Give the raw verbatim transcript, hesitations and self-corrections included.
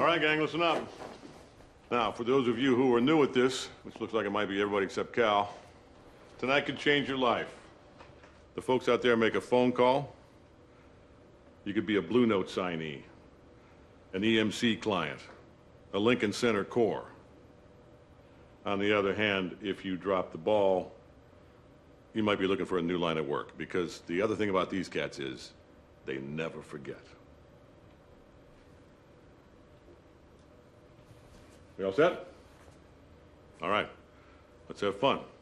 All right, gang, listen up. Now, for those of you who are new at this, which looks like it might be everybody except Cal, tonight could change your life. The folks out there make a phone call. You could be a Blue Note signee, an E M C client, a Lincoln Center core. On the other hand, if you drop the ball, you might be looking for a new line of work, because the other thing about these cats is they never forget. We all set? All right, let's have fun.